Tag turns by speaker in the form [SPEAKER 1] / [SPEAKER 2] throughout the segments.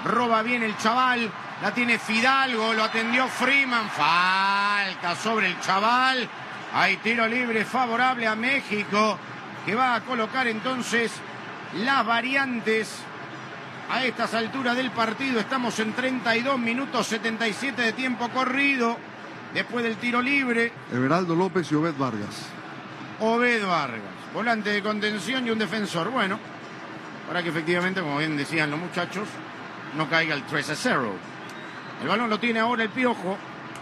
[SPEAKER 1] Roba bien el chaval. La tiene Fidalgo. Lo atendió Freeman. Falta sobre el chaval. Hay tiro libre favorable a México, que va a colocar entonces las variantes a estas alturas del partido. Estamos en 32 minutos 77 de tiempo corrido. Después del tiro libre.
[SPEAKER 2] Everaldo López y Obed Vargas.
[SPEAKER 1] Obed Vargas, volante de contención y un defensor. Bueno, para que efectivamente, como bien decían los muchachos, no caiga el 3-0. El balón lo tiene ahora el Piojo.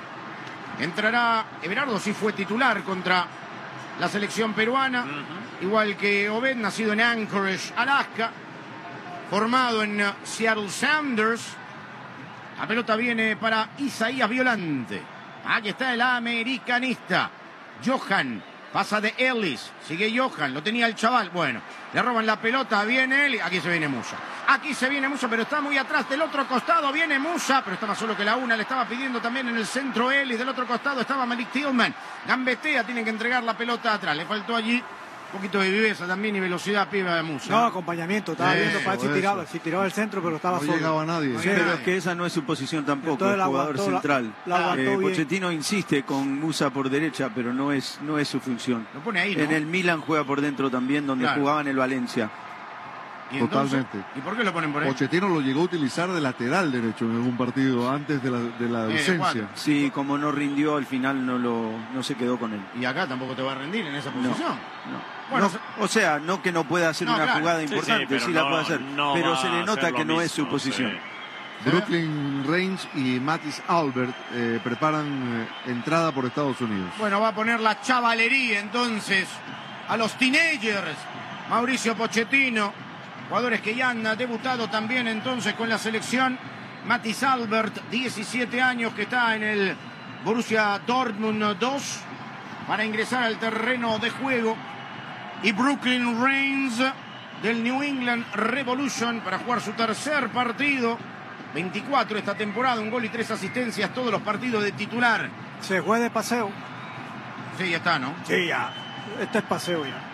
[SPEAKER 1] Entrará Everardo, sí fue titular contra la selección peruana. Igual que Obed, nacido en Anchorage, Alaska. Formado en Seattle Sounders. La pelota viene para Isaías Violante. Aquí está el americanista. Johan. Pasa de Ellis. Sigue Johan. Lo tenía el chaval. Bueno, le roban la pelota. Viene Ellis. Aquí se viene Musa. Aquí se viene Musa, pero está muy atrás. Del otro costado viene Musa, pero está más solo que la una. Le estaba pidiendo también en el centro Ellis. Del otro costado estaba Malik Tillman. Gambetea. Tiene que entregar la pelota atrás. Le faltó allí un poquito de viveza también y velocidad, piba de Musa.
[SPEAKER 3] No, acompañamiento. Estaba viendo para ver si tiraba el centro, pero estaba
[SPEAKER 2] no
[SPEAKER 3] solo.
[SPEAKER 2] No llegaba nadie.
[SPEAKER 4] Sí, pero es que esa no es su posición tampoco, el jugador central. Pochettino insiste con Musa por derecha, pero no es su función.
[SPEAKER 1] Lo pone ahí, ¿no?
[SPEAKER 4] En el Milan juega por dentro también, donde jugaba en el Valencia.
[SPEAKER 1] ¿Y
[SPEAKER 2] totalmente.
[SPEAKER 1] Entonces, ¿y por qué lo ponen por ahí?
[SPEAKER 2] Pochettino lo llegó a utilizar de lateral derecho en algún partido antes de la ausencia.
[SPEAKER 4] Sí, como no rindió, al final no se quedó con él.
[SPEAKER 1] Y acá tampoco te va a rendir en esa posición.
[SPEAKER 4] No.
[SPEAKER 1] Bueno,
[SPEAKER 4] o sea, no que no pueda hacer una jugada importante, sí la puede hacer, pero se le nota que no es su posición.
[SPEAKER 2] Sí. Brooklyn Range y Mattis Albert preparan entrada por Estados Unidos.
[SPEAKER 1] Bueno, va a poner la chavalería entonces a los teenagers. Mauricio Pochettino, jugadores que ya han debutado también entonces con la selección. Mattis Albert, 17 años, que está en el Borussia Dortmund 2 para ingresar al terreno de juego. Y Brooklyn Reigns del New England Revolution para jugar su tercer partido. 24 esta temporada, 1 gol y 3 asistencias, todos los partidos de titular.
[SPEAKER 3] Se juega de paseo.
[SPEAKER 1] Sí, ya está, ¿no?
[SPEAKER 3] Sí, ya. Este es paseo ya.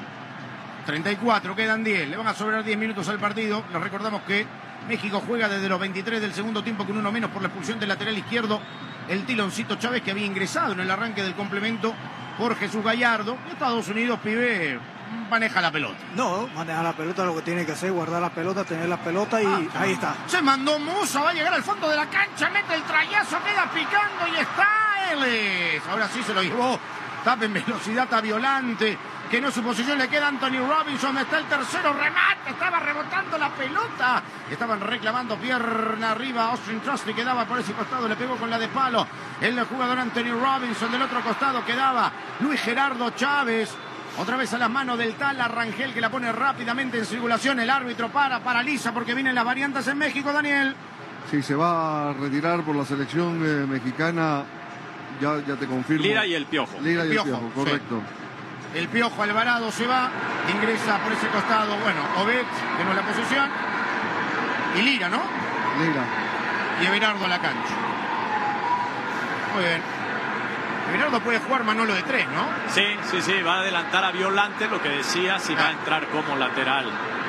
[SPEAKER 1] 34, quedan 10. Le van a sobrar 10 minutos al partido. Les recordamos que México juega desde los 23 del segundo tiempo con uno menos por la expulsión del lateral izquierdo, el Tiloncito Chávez, que había ingresado en el arranque del complemento por Jesús Gallardo. Estados Unidos, pibe, maneja la pelota.
[SPEAKER 3] No, maneja la pelota, lo que tiene que hacer, guardar la pelota, tener la pelota y ahí está.
[SPEAKER 1] Se mandó Musa, va a llegar al fondo de la cancha, mete el trayazo, queda picando y está Ellis. Ahora sí se lo llevó. Tapa en velocidad a Violante, que no es su posición. Le queda Anthony Robinson, está el tercero remate, estaba rebotando la pelota. Estaban reclamando pierna arriba. Austin Trusty quedaba por ese costado, le pegó con la de palo el jugador Anthony Robinson. Del otro costado quedaba Luis Gerardo Chávez. Otra vez a las manos del tal Rangel, que la pone rápidamente en circulación. El árbitro paraliza porque vienen las variantes en México, Daniel.
[SPEAKER 2] Sí, se va a retirar por la selección mexicana. Ya te confirmo.
[SPEAKER 5] Lira y el Piojo.
[SPEAKER 2] Lira y el Piojo, correcto.
[SPEAKER 1] Sí. El Piojo Alvarado se va, ingresa por ese costado, bueno, Obed, que no es la posición. Y Lira, ¿no?
[SPEAKER 2] Lira.
[SPEAKER 1] Y Everardo a la cancha. Muy bien. Everardo puede jugar Manolo de 3, ¿no?
[SPEAKER 5] Sí, va a adelantar a Violante, lo que decía, si va a entrar como lateral.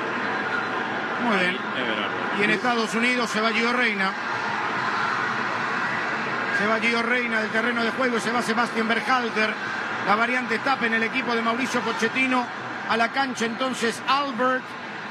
[SPEAKER 1] Muy bien.
[SPEAKER 5] Everardo.
[SPEAKER 1] Y en Estados Unidos se va Gio Reyna. Se va Gio Reyna del terreno de juego y se va Sebastián Berhalter. La variante tapa en el equipo de Mauricio Pochettino. A la cancha entonces Albert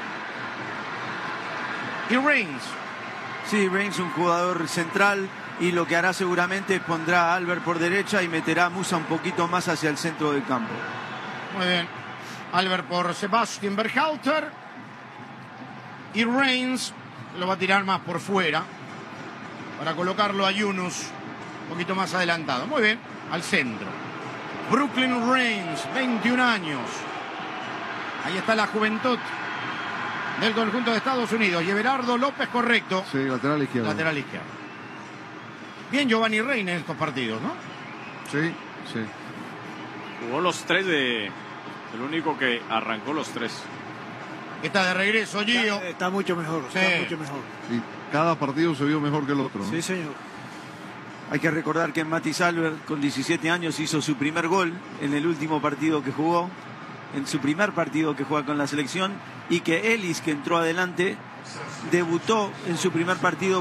[SPEAKER 1] y Reigns.
[SPEAKER 4] Sí, Reigns, un jugador central, y lo que hará seguramente es pondrá a Albert por derecha y meterá a Musa un poquito más hacia el centro del campo.
[SPEAKER 1] Muy bien. Albert por Sebastián Berhalter. Y Reigns lo va a tirar más por fuera para colocarlo a Yunus un poquito más adelantado. Muy bien, al centro. Brooklyn Reigns, 21 años. Ahí está la juventud del conjunto de Estados Unidos. Y Everardo López, correcto.
[SPEAKER 2] Sí, lateral izquierdo.
[SPEAKER 1] Lateral izquierdo. Bien Giovanni Reina en estos partidos, ¿no?
[SPEAKER 2] Sí.
[SPEAKER 5] Jugó los 3 el único que arrancó los 3.
[SPEAKER 1] Está de regreso, Gio.
[SPEAKER 3] Está mucho mejor,
[SPEAKER 1] sí.
[SPEAKER 3] está mucho mejor.
[SPEAKER 2] Y cada partido se vio mejor que el otro, ¿no?
[SPEAKER 3] Sí, señor.
[SPEAKER 4] Hay que recordar que Mattis Albert, con 17 años, hizo su primer gol en el último partido que jugó, en su primer partido que juega con la selección, y que Ellis, que entró adelante, debutó en su primer partido